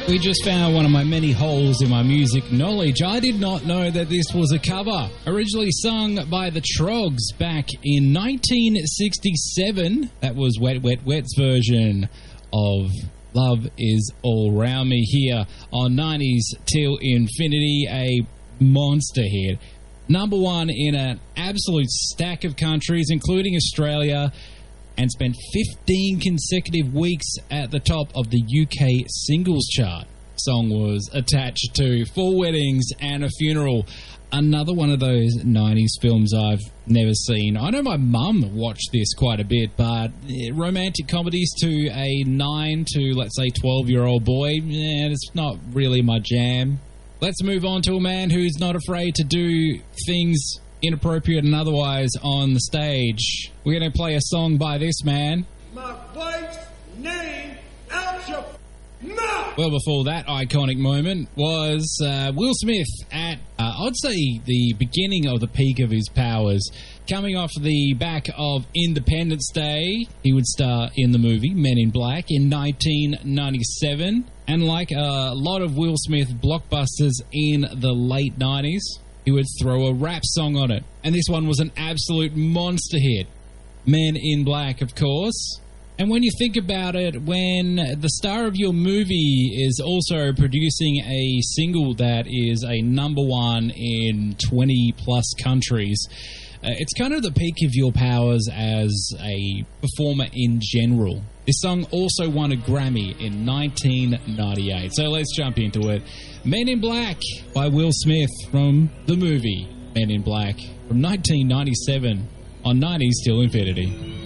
We just found one of my many holes in my music knowledge. I did not know that this was a cover. Originally sung by the Trogs back in 1967. That was Wet Wet Wet's version of Love Is All Round Me here on 90s Till Infinity, a monster hit. Number one in an absolute stack of countries, including Australia, and spent 15 consecutive weeks at the top of the UK singles chart. Song was attached to Four Weddings and a Funeral, another one of those 90s films I've never seen. I know my mum watched this quite a bit, but romantic comedies to a 9 to, let's say, 12-year-old boy, it's not really my jam. Let's move on to a man who's not afraid to do things inappropriate and otherwise on the stage. We're going to play a song by this man. My wife's name out your mouth. Well, before that iconic moment was Will Smith at, I'd say, the beginning of the peak of his powers. Coming off the back of Independence Day, he would star in the movie Men in Black in 1997. And like a lot of Will Smith blockbusters in the late 90s, he would throw a rap song on it. And this one was an absolute monster hit. Men in Black, of course. And when you think about it, when the star of your movie is also producing a single that is a number one in 20-plus countries, it's kind of the peak of your powers as a performer in general. This song also won a Grammy in 1998. So let's jump into it. Men in Black by Will Smith from the movie Men in Black from 1997 on 90s Till Infinity.